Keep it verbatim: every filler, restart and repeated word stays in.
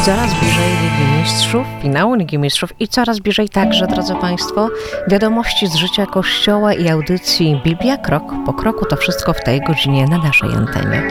Coraz bliżej Ligi Mistrzów, finału Ligi Mistrzów i coraz bliżej także, drodzy Państwo, wiadomości z życia Kościoła i audycji Biblia krok po kroku. To wszystko w tej godzinie na naszej antenie.